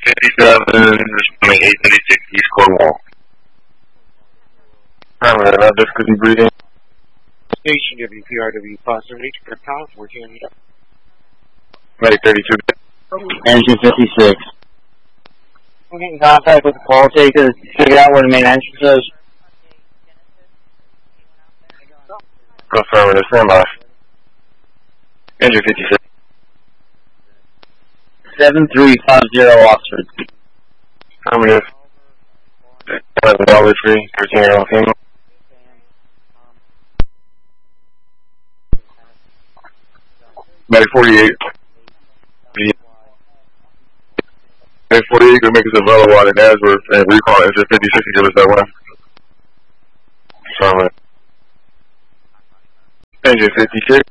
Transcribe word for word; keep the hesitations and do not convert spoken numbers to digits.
fifty-seven, responding eight thirty-six, East Cornwall. Alright, now difficulty breathing. Station W P R W positive H per pound, fourteen. Medic thirty-two. Engine fifty-six. We're getting in contact with the call taker to figure out where the main entrance is. Affirmative, stand by. Engine fifty-six. seven three five zero Oxford. Affirmative. eleven dollars free, thirteen year old female. Medic forty-eight. Medic forty-eight can make us available out in Asworth and recall engine fifty-six to give us that one. Affirmative. Engine fifty-six.